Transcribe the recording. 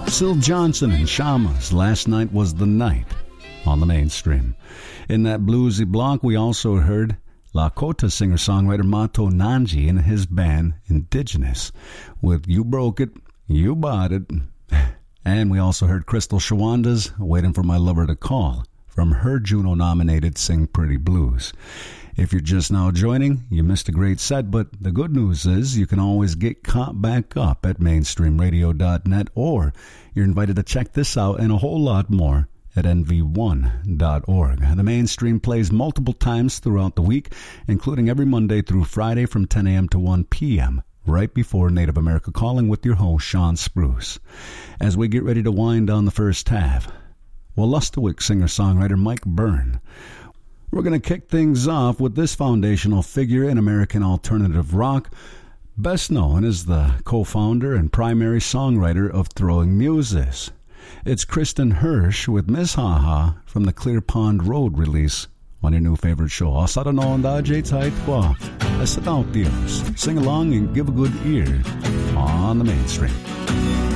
Syl Johnson and Shamas, Last Night Was the Night, on the Mainstream. In that bluesy block, we also heard Lakota singer-songwriter Mato Nanji and his band Indigenous with You Broke It, You Bought It. And we also heard Crystal Shawanda's Waiting for My Lover to Call from her Juno-nominated Sing Pretty Blues. If you're just now joining, you missed a great set, but the good news is you can always get caught back up at mainstreamradio.net, or you're invited to check this out and a whole lot more at nv1.org. The Mainstream plays multiple times throughout the week, including every Monday through Friday from 10 a.m. to 1 p.m., right before Native America Calling with your host, Sean Spruce. As we get ready to wind down the first half, Wolastoqiyik singer-songwriter Mike Byrne. We're going to kick things off with this foundational figure in American alternative rock, best known as the co-founder and primary songwriter of Throwing Muses. It's Kristen Hirsch with Miss Ha Ha from the Clear Pond Road release on your new favorite show. Asada no onda jay-tai twa. Asadaw Dios. Sing along and give a good ear on the Mainstream.